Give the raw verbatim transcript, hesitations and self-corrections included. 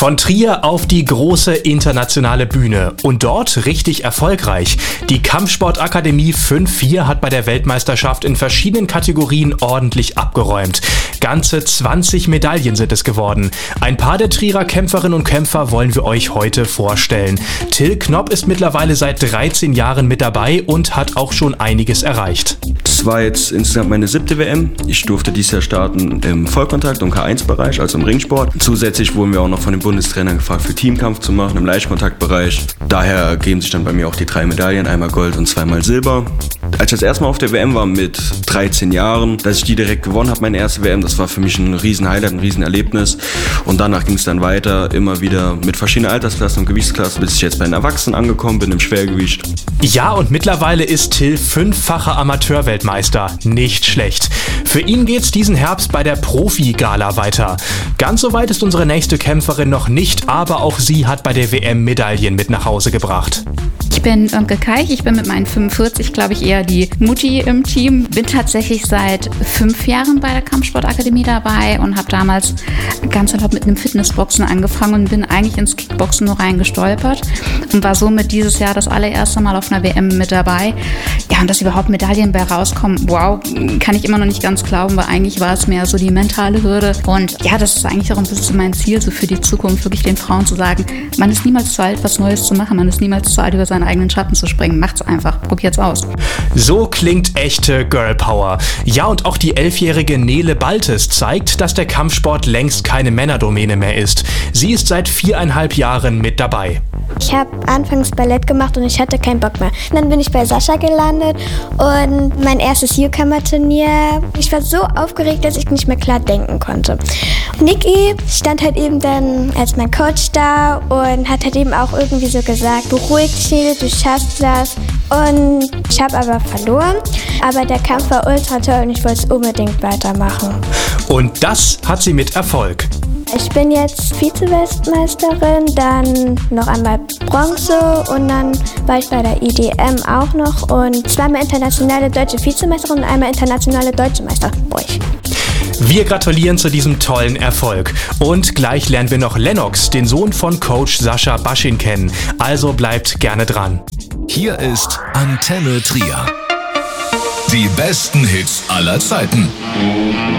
Von Trier auf die große internationale Bühne und dort richtig erfolgreich. Die Kampfsportakademie fünf vier hat bei der Weltmeisterschaft in verschiedenen Kategorien ordentlich abgeräumt. Ganze zwanzig Medaillen sind es geworden. Ein paar der Trierer Kämpferinnen und Kämpfer wollen wir euch heute vorstellen. Till Knopp ist mittlerweile seit dreizehn Jahren mit dabei und hat auch schon einiges erreicht. Das war jetzt insgesamt meine siebte W M. Ich durfte dieses Jahr starten im Vollkontakt- und K eins Bereich, also im Ringsport. Zusätzlich wurden wir auch noch von den Bundestrainern gefragt, für Teamkampf zu machen im Leichtkontaktbereich. Daher ergeben sich dann bei mir auch die drei Medaillen, einmal Gold und zweimal Silber. Als ich das erste Mal auf der W M war mit dreizehn Jahren, dass ich die direkt gewonnen habe, meine erste W M, das war für mich ein riesen Highlight, ein riesen Erlebnis. Und danach ging es dann weiter, immer wieder mit verschiedenen Altersklassen und Gewichtsklassen, bis ich jetzt bei den Erwachsenen angekommen bin, im Schwergewicht. Ja, und mittlerweile ist Till fünffacher Amateurweltmeister. Nicht schlecht. Für ihn geht's diesen Herbst bei der Profi-Gala weiter. Ganz so weit ist unsere nächste Kämpferin noch nicht, aber auch sie hat bei der W M Medaillen mit nach Hause gebracht. Ich bin Imke Keich, ich bin mit meinen fünfundvierzig, glaube ich, eher die Mutti im Team. Bin tatsächlich seit fünf Jahren bei der Kampfsportakademie dabei und habe damals ganz erlaubt mit einem Fitnessboxen angefangen und bin eigentlich ins Kickboxen nur reingestolpert und war somit dieses Jahr das allererste Mal auf einer W M mit dabei. Ja, und dass überhaupt Medaillen bei rauskommen, wow, kann ich immer noch nicht ganz glauben, weil eigentlich war es mehr so die mentale Hürde. Und ja, das ist eigentlich auch ein bisschen mein Ziel, so für die Zukunft, wirklich den Frauen zu sagen, man ist niemals zu alt, was Neues zu machen, man ist niemals zu alt, über seinen eigenen Schatten zu springen. Macht's einfach, probiert's aus. So klingt echte Girl Power. Ja, und auch die elfjährige Nele Baltes zeigt, dass der Kampfsport längst keine Männerdomäne mehr ist. Sie ist seit viereinhalb Jahren mit dabei. Ich habe anfangs Ballett gemacht und ich hatte keinen Bock mehr. Dann bin ich bei Sascha gelandet und mein erstes Newcomer-Turnier. Ich war so aufgeregt, dass ich nicht mehr klar denken konnte. Niki stand halt eben dann als mein Coach da und hat halt eben auch irgendwie so gesagt, beruhig dich, Nele, du schaffst das. Und ich habe aber verloren, aber der Kampf war ultra toll und ich wollte es unbedingt weitermachen. Und das hat sie mit Erfolg. Ich bin jetzt Vize-Weltmeisterin, dann noch einmal Bronze und dann war ich bei der I D M auch noch und zweimal internationale deutsche Vizemeisterin und einmal internationale deutsche Meisterin. Wir gratulieren zu diesem tollen Erfolg. Und gleich lernen wir noch Lennox, den Sohn von Coach Sascha Baschin, kennen. Also bleibt gerne dran. Hier ist Antenne Trier. Die besten Hits aller Zeiten.